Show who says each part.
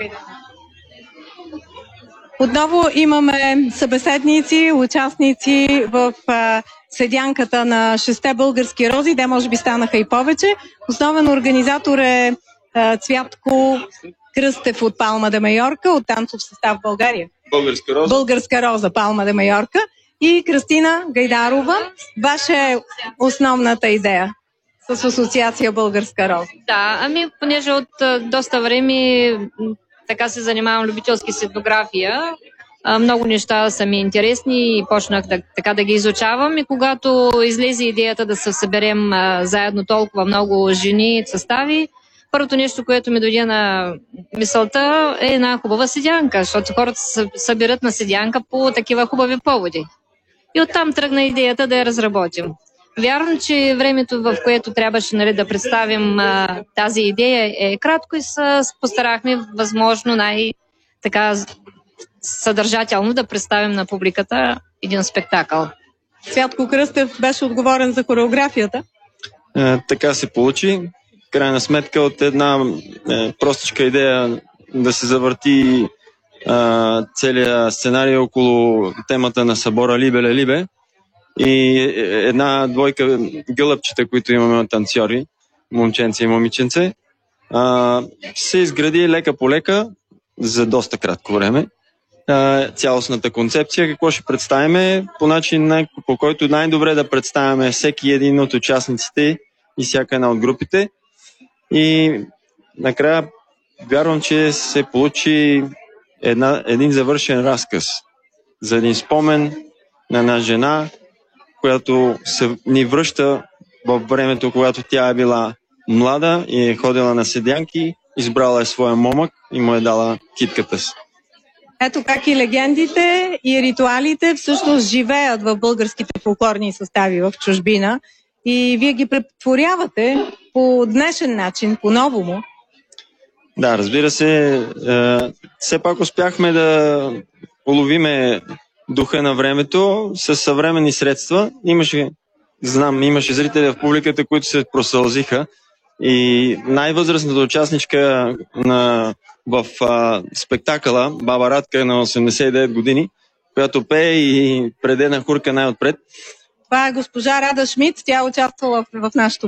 Speaker 1: Отново имаме събеседници, участници в седянката на 6 български рози. Те може би станаха и повече. Основен организатор е Цвятко Кръстев от Палма де Майорка, от танцов състав България. Българска роза, Палма де Майорка. И Кръстина Гайдарова. Ваша е основната идея с асоциация Българска роза.
Speaker 2: Да, понеже от доста време така се занимавам любителски с етнография, много неща са ми интересни и почнах да ги изучавам. И когато излезе идеята да се съберем заедно толкова много жени състави, първото нещо, което ми дойде на мисълта е една хубава седянка, защото хората се събират на седянка по такива хубави поводи. И оттам тръгна идеята да я разработим. Вярвам, че времето, в което трябваше да представим тази идея е кратко и се постарахме възможно най-така съдържателно да представим на публиката един спектакъл.
Speaker 1: Цвятко Кръстев беше отговорен за хореографията.
Speaker 3: Така се получи. В крайна сметка от една простичка идея да се завърти целият сценарий около темата на събора Либеле Либе и една двойка гълъбчета, които имаме от танцори, момченце и момиченце, се изгради лека по лека за доста кратко време цялостната концепция. Какво ще представим по начин, по който най-добре да представяме всеки един от участниците и всяка една от групите. И накрая вярвам, че се получи един завършен разказ за един спомен на една жена, която ни връща във времето, когато тя е била млада и е ходила на седянки, избрала е своя момък и му е дала китката си.
Speaker 1: Ето как и легендите, и ритуалите всъщност живеят в българските фолклорни състави в чужбина и вие ги претворявате по днешен начин, по-новому.
Speaker 3: Да, разбира се, все пак успяхме да уловиме духа на времето с съвременни средства. Имаше зрители в публиката, които се просълзиха и най-възрастната участничка в спектакъла, баба Радка на 89 години, която пее и преде на хурка най-отпред.
Speaker 1: Това е госпожа Рада Шмидт, тя е участвала в нашото